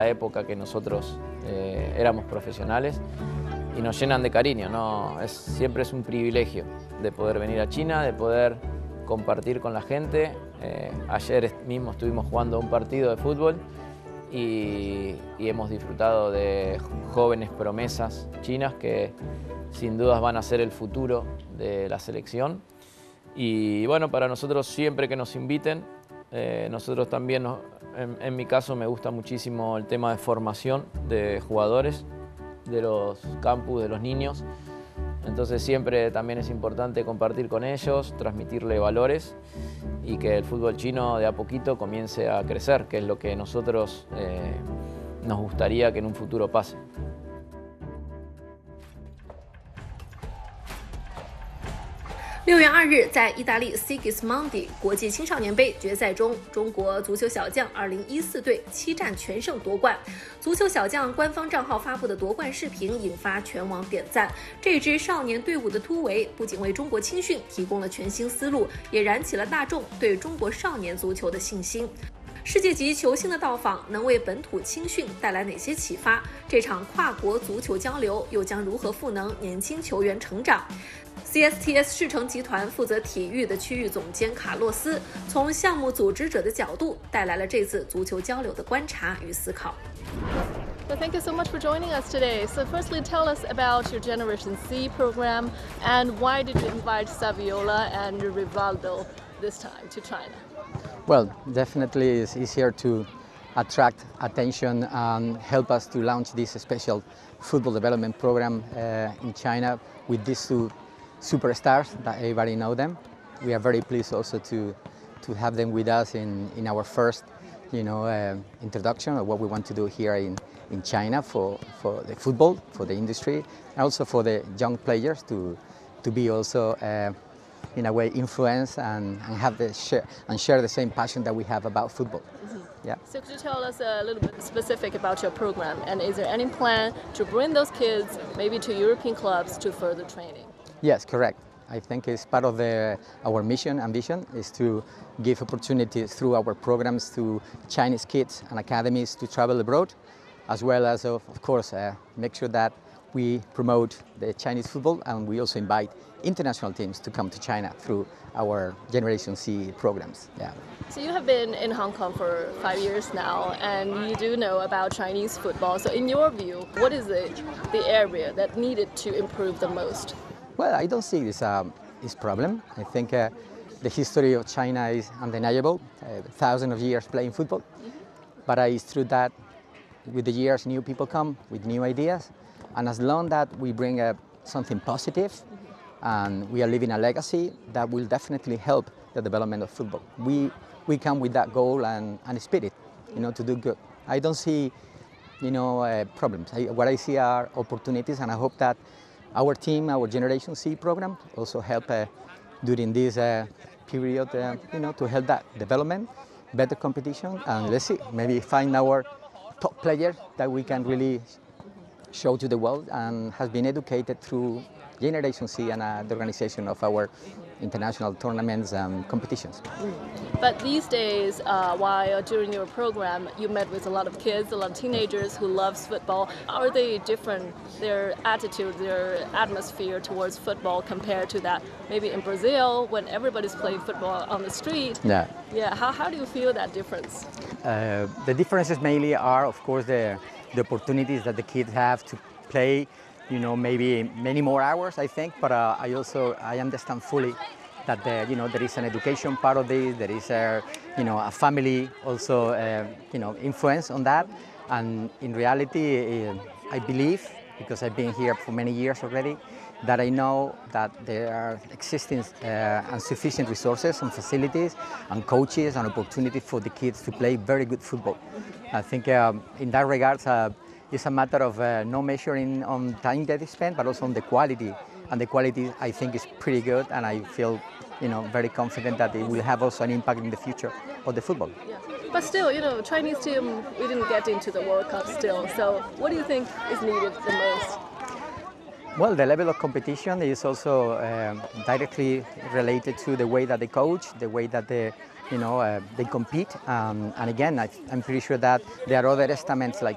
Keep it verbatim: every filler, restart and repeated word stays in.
La época que nosotros eh, éramos profesionales y nos llenan de cariño, ¿no? Es, siempre es un privilegio de poder venir a China, de poder compartir con la gente. Eh, ayer mismo estuvimos jugando un partido de fútbol y, y hemos disfrutado de jóvenes promesas chinas que sin dudas van a ser el futuro de la selección. Y bueno, para nosotros siempre que nos inviten, eh, nosotros también, nos, en, en mi caso me gusta muchísimo el tema de formación de jugadores, de los campus, de los niños. Entonces siempre también es importante compartir con ellos, transmitirle valores y que el fútbol chino de a poquito comience a crecer, que es lo que nosotros eh, nos gustaría que en un futuro pase. 六月二日，在意大利 Sigismondi 国际青少年杯决赛中，中国足球小将二零一四队七战全胜夺冠。足球小将官方账号发布的夺冠视频引发全网点赞。这支少年队伍的突围不仅为中国青训提供了全新思路，也燃起了大众对中国少年足球的信心。 世界级球星的到访能为本土青训带来哪些启发？这场跨国足球交流又将如何赋能年轻球员成长 ？C S T S 世诚集团负责体育的区域总监卡洛斯从项目组织者的角度带来了这次足球交流的观察与思考。 Well, thank you so much for joining us today. So firstly, tell us about your Generation C program and why did you invite Saviola and Rivaldo this time to China? Well, definitely it's easier to attract attention and help us to launch this special football development program uh, in China with these two superstars that everybody know them. We are very pleased also to, to have them with us in, in our first you know, uh, introduction of what we want to do here in, in China for, for the football, for the industry, and also for the young players to, to be also uh, in a way influence and, and have the share and share the same passion that we have about football. Mm-hmm. Yeah. So could you tell us a little bit specific about your program, and is there any plan to bring those kids maybe to European clubs to further training? Yes, correct. I think it's part of the, our mission and vision is to give opportunities through our programs to Chinese kids and academies to travel abroad, as well as of, of course uh, make sure that we promote the Chinese football, and we also invite international teams to come to China through our Generation C programs. Yeah. So you have been in Hong Kong for five years now, and you do know about Chinese football. So in your view, what is the, the area that needed to improve the most? Well, I don't see this um, this problem. I think uh, the history of China is undeniable. Uh, thousands of years playing football, mm-hmm. but uh, it's true that with the years, new people come with new ideas, and as long that we bring uh, something positive, mm-hmm. and we are leaving a legacy, that will definitely help the development of football. We we come with that goal and, and spirit, you know, to do good. I don't see, you know, uh, problems. I, what I see are opportunities, and I hope that our team, our Generation C program, also help uh, during this uh, period, uh, you know, to help that development, better competition, and let's see, maybe find our top player that we can really show to the world and has been educated through Generation C and uh, the organization of our international tournaments and competitions. But these days, uh, while during your program, you met with a lot of kids, a lot of teenagers who loves football. Are they different, their attitude, their atmosphere towards football compared to that maybe in Brazil when everybody's playing football on the street? Yeah. Yeah. How, how do you feel that difference? Uh, the differences mainly are, of course, the, the opportunities that the kids have to play, you know, maybe many more hours, I think, but uh, I also, I understand fully that, the, you know, there is an education part of this, there is a, you know, a family also, uh, you know, influence on that, and in reality, uh, I believe, because I've been here for many years already, that I know that there are existing uh, and sufficient resources and facilities and coaches and opportunities for the kids to play very good football. I think um, in that regard, uh, it's a matter of uh, no measuring on time that is spent, but also on the quality. And the quality, I think, is pretty good, and I feel, you know, very confident that it will have also an impact in the future of the football. Yeah. But still, you know, Chinese team, we didn't get into the World Cup still. So what do you think is needed the most? Well, the level of competition is also um, directly related to the way that they coach, the way that they, you know, uh, they compete. Um, and again, I, I'm pretty sure that there are other estimates like